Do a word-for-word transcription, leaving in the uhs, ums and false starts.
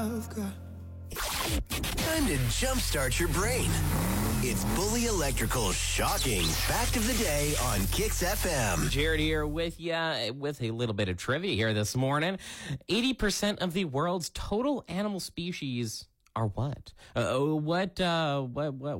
Time to jumpstart your brain. It's Bully Electrical's shocking fact of the day on Kicks F M. Jared here with you with a little bit of trivia here this morning. eighty percent of the world's total animal species are what? Uh, what, uh, what, what,